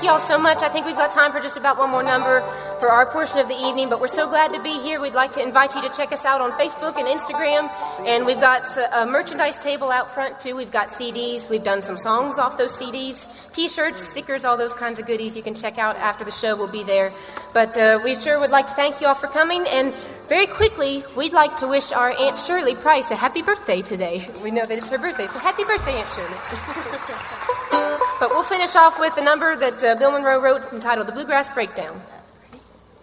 you all so much. I think we've got time for just about one more number for our portion of the evening, but we're so glad to be here. We'd like to invite you to check us out on Facebook and Instagram, and we've got a merchandise table out front, too. We've got CDs. We've done some songs off those CDs, T-shirts, stickers, all those kinds of goodies you can check out after the show. Will be there. But we sure would like to thank you all for coming, and very quickly, we'd like to wish our Aunt Shirley Price a happy birthday today. We know that it's her birthday, so happy birthday, Aunt Shirley. But we'll finish off with the number that Bill Monroe wrote entitled The Bluegrass Breakdown.